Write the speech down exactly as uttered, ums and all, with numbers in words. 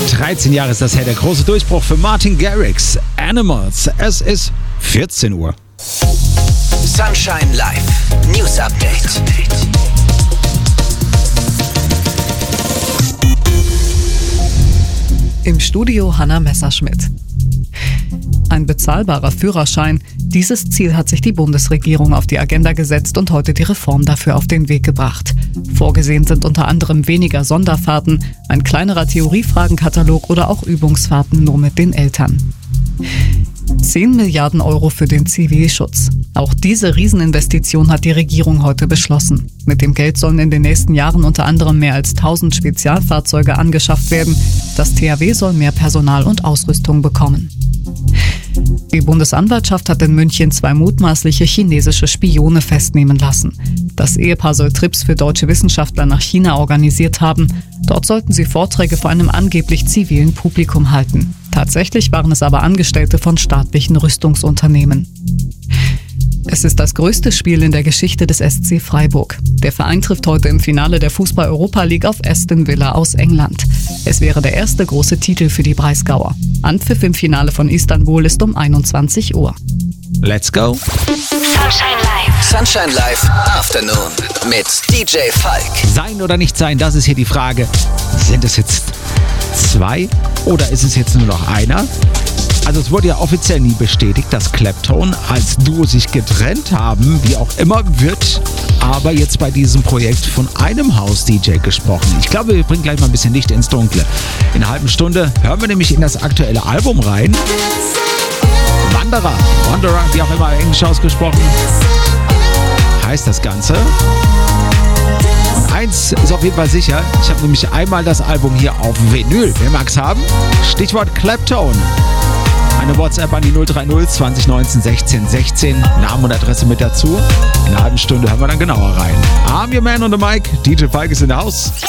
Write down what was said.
dreizehn Jahre ist das her, der große Durchbruch für Martin Garrix. Animals. Es ist vierzehn Uhr. Sunshine Live. News Update. Im Studio Hanna Messerschmidt. Ein bezahlbarer Führerschein. Dieses Ziel hat sich die Bundesregierung auf die Agenda gesetzt und heute die Reform dafür auf den Weg gebracht. Vorgesehen sind unter anderem weniger Sonderfahrten, ein kleinerer Theoriefragenkatalog oder auch Übungsfahrten nur mit den Eltern. zehn Milliarden Euro für den Zivilschutz. Auch diese Rieseninvestition hat die Regierung heute beschlossen. Mit dem Geld sollen in den nächsten Jahren unter anderem mehr als tausend Spezialfahrzeuge angeschafft werden. Das T H W soll mehr Personal und Ausrüstung bekommen. Die Bundesanwaltschaft hat in München zwei mutmaßliche chinesische Spione festnehmen lassen. Das Ehepaar soll Trips für deutsche Wissenschaftler nach China organisiert haben. Dort sollten sie Vorträge vor einem angeblich zivilen Publikum halten. Tatsächlich waren es aber Angestellte von staatlichen Rüstungsunternehmen. Es ist das größte Spiel in der Geschichte des S C Freiburg. Der Verein trifft heute im Finale der Fußball-Europa League auf Aston Villa aus England. Es wäre der erste große Titel für die Breisgauer. Anpfiff im Finale von Istanbul ist um einundzwanzig Uhr. Let's go. Sunshine Live. Sunshine Live Afternoon mit D J Falk. Sein oder nicht sein, das ist hier die Frage. Sind es jetzt zwei oder ist es jetzt nur noch einer? Also es wurde ja offiziell nie bestätigt, dass Clapton als Duo sich getrennt haben, wie auch immer, wird aber jetzt bei diesem Projekt von einem House-D J gesprochen. Ich glaube, wir bringen gleich mal ein bisschen Licht ins Dunkle. In einer halben Stunde hören wir nämlich in das aktuelle Album rein. Wanderer, Wanderer, wie auch immer englisch ausgesprochen, heißt das Ganze. Und eins ist auf jeden Fall sicher, ich habe nämlich einmal das Album hier auf Vinyl. Wer mag's haben? Stichwort Clapton. Eine WhatsApp an die null drei null zwanzig neunzehn sechzehn sechzehn. Namen und Adresse mit dazu. In einer halben Stunde hören wir dann genauer rein. I'm your man on the mic. D J Falk ist in der Haus.